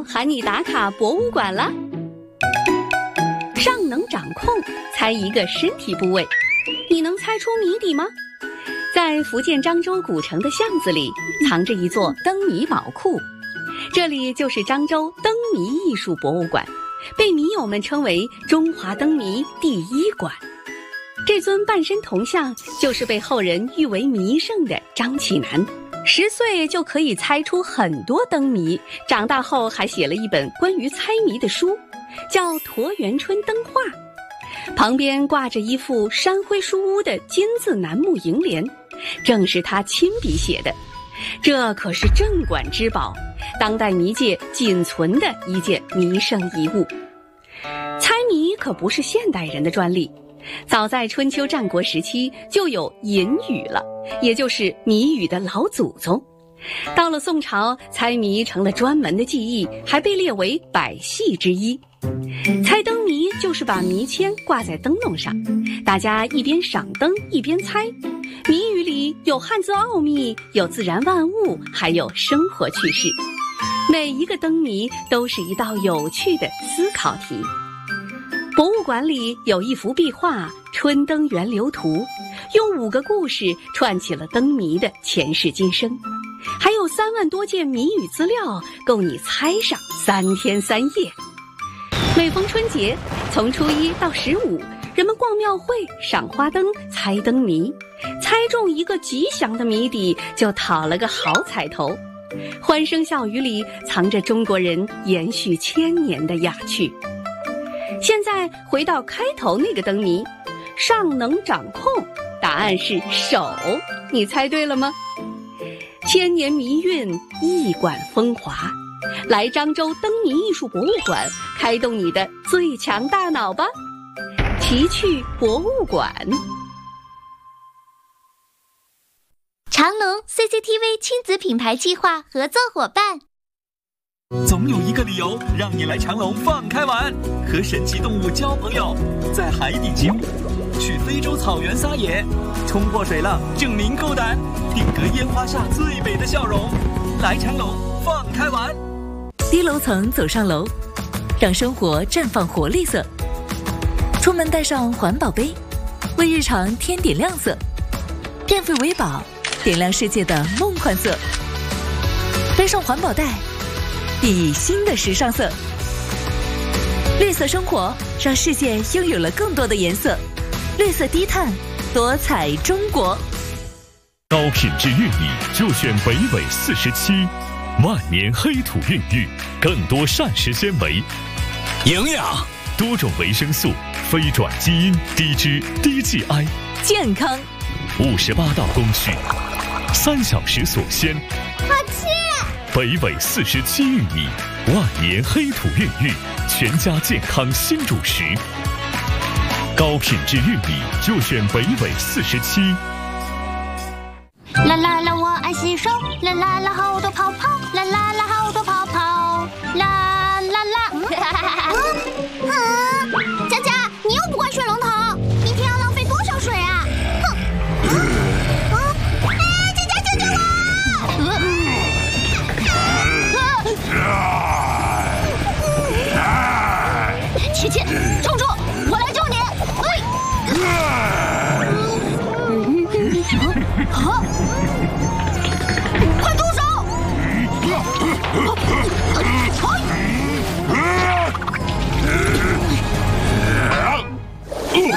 喊你打卡博物馆了。上能掌控，猜一个身体部位，你能猜出谜底吗？在福建漳州古城的巷子里，藏着一座灯谜宝库，这里就是漳州灯谜艺术博物馆，被谜友们称为中华灯谜第一馆。这尊半身铜像就是被后人誉为谜圣的张启南，10岁就可以猜出很多灯谜，长大后还写了一本关于猜谜的书，叫《沱园春灯画》，旁边挂着一副山徽书屋的金字楠木楹联，正是他亲笔写的。这可是镇馆之宝，当代谜界仅存的一件谜圣遗物。猜谜可不是现代人的专利，早在春秋战国时期就有隐语了，也就是谜语的老祖宗。到了宋朝，猜谜成了专门的技艺，还被列为百戏之一。猜灯谜就是把谜签挂在灯笼上，大家一边赏灯一边猜。谜语里有汉字奥秘，有自然万物，还有生活趣事。每一个灯谜都是一道有趣的思考题。博物馆里有一幅壁画《春灯源流图》，用5个故事串起了灯谜的前世今生，还有3万多件谜语资料，够你猜上3天3夜。每逢春节，从初1到15，人们逛庙会、赏花灯、猜灯谜，猜中一个吉祥的谜底，就讨了个好彩头。欢声笑语里藏着中国人延续1000年的雅趣。现在回到开头那个灯谜，上能掌控，答案是手，你猜对了吗？1000年谜韵，一馆风华，来漳州灯谜艺术博物馆，开动你的最强大脑吧！奇趣博物馆。 长隆 CCTV 亲子品牌计划合作伙伴。 总有一个理由让你来长隆放开玩，和神奇动物交朋友，在海底起舞，去非洲草原撒野，冲破水浪证明够胆，定格烟花下最美的笑容。来长隆放开玩。 低楼层走上楼，让生活绽放活力色。出门带上环保杯，为日常添点亮色。电费为宝，点亮世界的梦幻色。背上环保袋，熠熠新的时尚色。绿色生活，让世界拥有了更多的颜色。绿色低碳，多彩中国。 高品质玉米就选北纬47，万年黑土孕育，更多膳食纤维、 营养、 多种维生素、非转基因、低脂、低 GI， 健康。 58道工序，3小时锁鲜。 好吃！ 北纬47玉米，万年黑土孕育，全家健康新主食。高品质玉米就选北纬47。 啦啦啦，我爱洗手，啦啦啦，好多泡泡，啦啦啦。